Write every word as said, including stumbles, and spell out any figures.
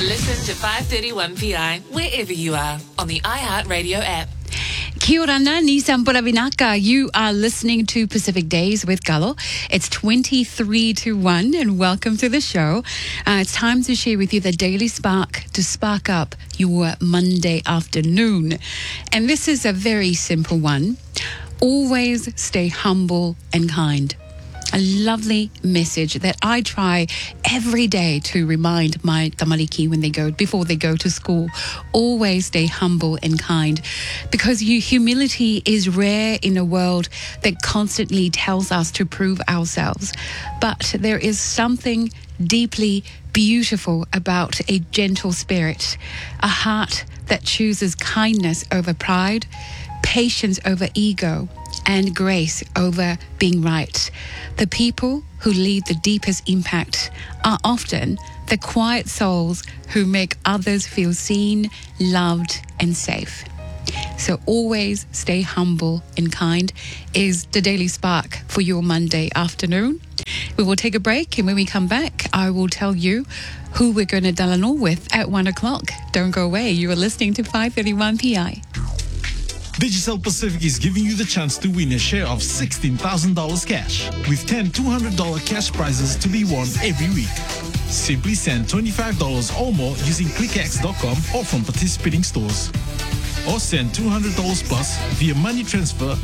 Listen to five thirty-one P I wherever you are on the iHeartRadio app. Kia ora, ni Sampura Vinaka. You are listening to Pacific Days with Galo. It's twenty-three to one and welcome to the show. Uh, it's time to share with you the daily spark to spark up your Monday afternoon. And this is a very simple one. Always stay humble and kind. A lovely message that I try every day to remind my tamariki when they go, before they go to school. Always stay humble and kind, because you, humility is rare in a world that constantly tells us to prove ourselves. But there is something deeply beautiful about a gentle spirit, a heart that chooses kindness over pride, patience over ego, and grace over being right. The people who leave the deepest impact are often the quiet souls who make others feel seen, loved, and safe. So always stay humble and kind is the daily spark for your Monday afternoon. We will take a break, and when we come back, I will tell you who we're going to Dalano with at one o'clock. Don't go away. You are listening to five thirty-one P I. Digicel Pacific is giving you the chance to win a share of sixteen thousand dollars cash, with ten two hundred dollars cash prizes to be won every week. Simply send twenty-five dollars or more using click x dot com or from participating stores. Or send two hundred dollars plus via money transfer